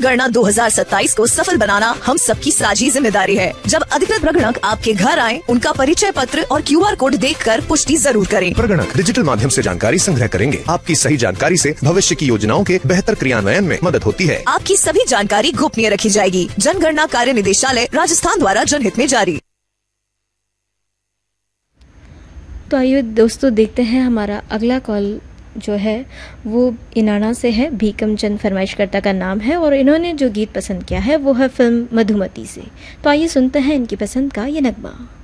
जनगणना 2027 को सफल बनाना हम सबकी साझी जिम्मेदारी है। जब अधिकृत प्रगणक आपके घर आए, उनका परिचय पत्र और QR कोड देखकर पुष्टि जरूर करें। प्रगणक डिजिटल माध्यम से जानकारी संग्रह करेंगे। आपकी सही जानकारी से भविष्य की योजनाओं के बेहतर क्रियान्वयन में मदद होती है। आपकी सभी जानकारी गोपनीय रखी जाएगी। जनगणना कार्य निदेशालय राजस्थान द्वारा जनहित में जारी। तो आइए दोस्तों देखते हैं हमारा अगला कॉल जो है वो इनाना से है। भीकम चंद फरमाइशकर्ता का नाम है और इन्होंने जो गीत पसंद किया है वो है फिल्म मधुमती से। तो आइए सुनते हैं इनकी पसंद का ये नगमा।